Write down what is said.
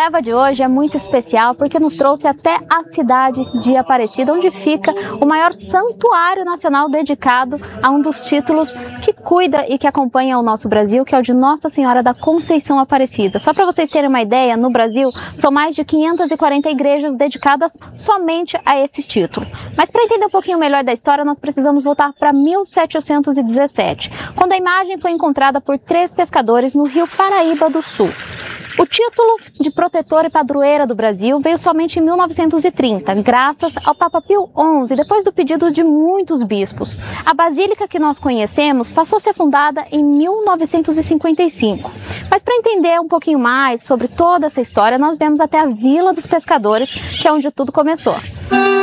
leva de hoje é muito especial porque nos trouxe até a cidade de Aparecida, onde fica o maior santuário nacional dedicado a um dos títulos que cuida e que acompanha o nosso Brasil, que é o de Nossa Senhora da Conceição Aparecida. Só para vocês terem uma ideia, no Brasil são mais de 540 igrejas dedicadas somente a esse título. Mas para entender um pouquinho melhor da história, nós precisamos voltar para 1717, quando a imagem foi encontrada por 3 pescadores no rio Paraíba do Sul. O título de protetora e padroeira do Brasil veio somente em 1930, graças ao Papa Pio XI, depois do pedido de muitos bispos. A basílica que nós conhecemos passou a ser fundada em 1955. Mas para entender um pouquinho mais sobre toda essa história, nós vemos até a Vila dos Pescadores, que é onde tudo começou.